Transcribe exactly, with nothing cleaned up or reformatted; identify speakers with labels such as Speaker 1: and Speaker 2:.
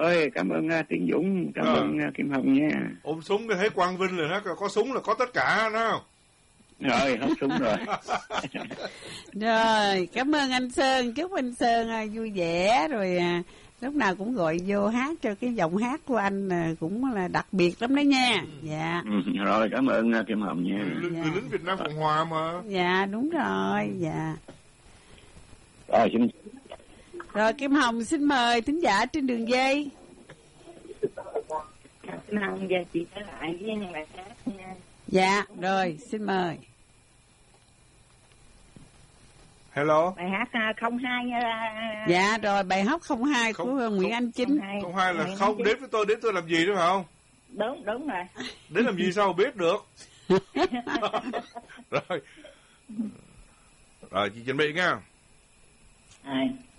Speaker 1: Rồi, cảm ơn uh, Tiến Dũng, cảm à. ơn uh, Kim Hồng nha.
Speaker 2: Ôm súng cái thấy Quang Vinh rồi đó, có súng là có tất cả đó không?
Speaker 1: Rồi, hết súng rồi.
Speaker 3: Rồi, cảm ơn anh Sơn, chúc anh Sơn uh, vui vẻ rồi uh, lúc nào cũng gọi vô hát cho cái giọng hát của anh uh, cũng là đặc biệt lắm đó nha. Dạ.
Speaker 1: Ừ, rồi, cảm ơn uh, Kim Hồng nha.
Speaker 2: Người
Speaker 3: dạ.
Speaker 2: lính Việt Nam Cộng Hòa mà.
Speaker 3: Dạ, đúng rồi, dạ.
Speaker 1: Rồi, xin
Speaker 3: Rồi Kim Hồng xin mời thính giả trên đường dây.
Speaker 4: Kim Hồng giờ chị trở lại với những bài hát nha.
Speaker 3: Dạ, rồi xin mời.
Speaker 2: Hello.
Speaker 4: Bài hát không hai nha.
Speaker 3: Dạ rồi, bài hát không hai của Nguyễn không, Anh Chính.
Speaker 2: Không hai là Nguyễn không đến với tôi, đến tôi làm gì đúng không?
Speaker 4: Đúng, đúng rồi.
Speaker 2: Đến làm gì sao biết được. Rồi. Rồi chị chuẩn bị nha.
Speaker 4: Rồi.